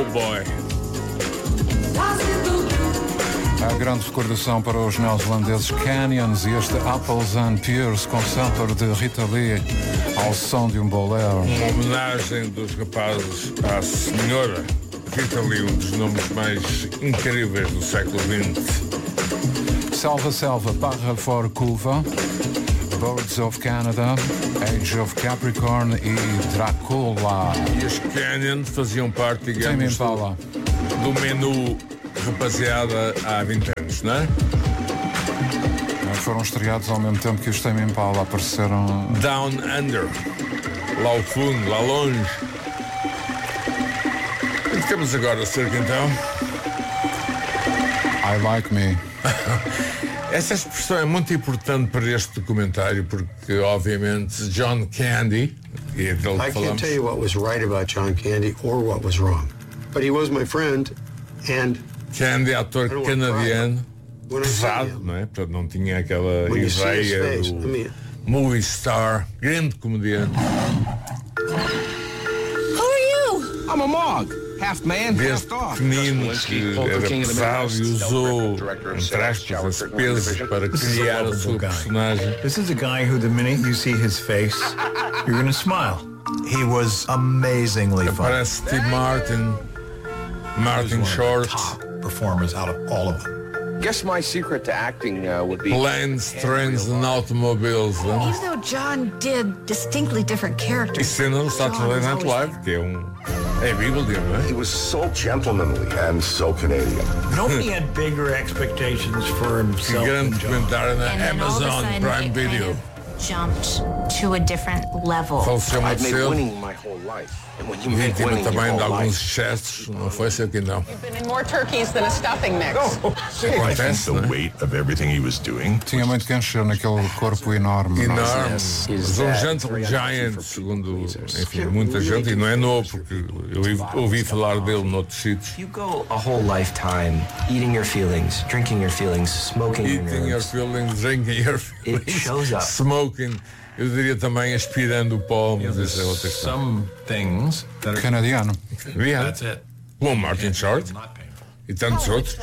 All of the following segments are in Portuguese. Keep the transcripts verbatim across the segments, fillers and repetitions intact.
Boy. A grande recordação para os neozelandeses Canyons e este Apples and Pears com sampler de Rita Lee ao som de um bolero. Uma homenagem dos rapazes à senhora Rita Lee, um dos nomes mais incríveis do século vinte. Selva Selva, Parra for Cuva, Birds of Canada, Age of Capricorn e Dracula. E os Canyons faziam parte, digamos, do, do menu rapaziada há vinte anos, não é? Foram estreados ao mesmo tempo que os Tame Impala apareceram. Down Under, lá ao fundo, lá longe. E ficamos agora cerca então. I Like Me. Essa expressão é muito importante para este documentário porque, obviamente, John Candy e aquele que I falamos... can't tell you what was right about John Candy or what was wrong, but he was my friend and Candy, ator canadiano, pesado, não é? Portanto, não tinha aquela ideia do movie star, grande comediante. Who are you? I'm a Mog. Half man, half dog. Pequenino, que era pesado e usou, entre aspas, esse peso para criar a sua personagem. This is a guy who, the minute you see his face, you're gonna smile. He was amazingly funny. Parece Steve Martin, Martin Short. Performers out of all of them. Guess my secret to acting uh, would be Planes, Trains and Automobiles. Even though John did distinctly different characters. E cena do Saturday Night Live, que é um é bíblia, não é? He was so gentlemanly and so Canadian. Nobody had bigger expectations for himself. Que grande documentário na And Amazon Prime Video. Jumped to a different level. Faleceu muito I've made cedo. winning my whole life. And when you make Vítima winning your também de whole alguns life. excessos, não foi ser que não. You've been in more turkeys than a stuffing mix. Acontece, The não é? weight of everything he was doing. Tinha muito que encher naquele corpo enorme. Enorme. Is Mas um that gentle three giant, for segundo, pleasers. enfim, muita gente, e não é novo, porque eu ouvi, ouvi falar dele noutros sítios. You go a whole lifetime eating your feelings, drinking your feelings, smoking your Eating your nerves. feelings, drinking your feelings, It shows up. smoking, eu diria também aspirando o pó, mas isso é outra questão. Some things that are Canadiano. Yeah. That's it. Bom, Martin Short e tantos outros.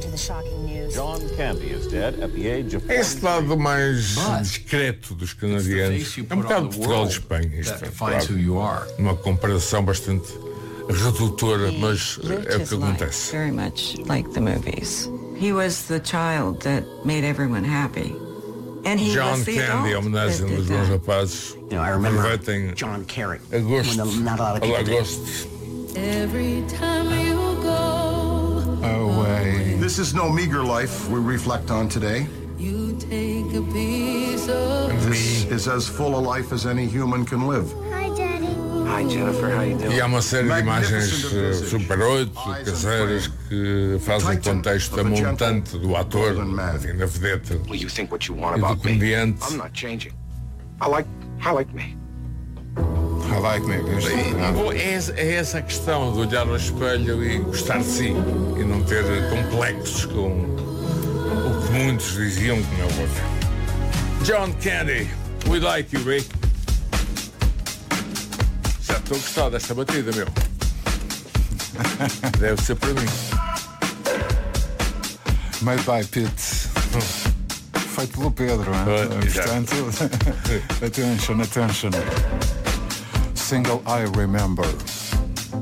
John Candy is dead at the age of É esse lado mais discreto dos canadianos. É um bocado de Portugal e Espanha, isto é, claro. Uma comparação bastante redutora, mas é o que acontece. Very much like the movies. He was the child that made everyone happy. And he John was the Candy, adult homenagem that dos did bons that. rapazes. You know, I remember Aproveitem John Carey. agosto. When not a lot of people Olá, did. agosto. Every time you go away. This is no meager life we reflect on today. You take a piece of This is as full a life as any human can live. Hi, Jennifer. How you doing? E há uma série de imagens uh, Super oito, caseiras, que fazem contexto a montante do ator, enfim, da vedeta Well, you think what you want e do about me. comediante. I'm not changing. I like, I like me. I like me. Bom, é, essa- é essa a questão de olhar ao espelho e gostar de si e não ter complexos com o que muitos diziam que não é outro. John Candy, we like you, Rick. Já estou a gostar desta batida, meu. Deve ser para mim. Made by Pete. Feito pelo Pedro, hein? Ah, Portanto, attention, attention. Single I Remember.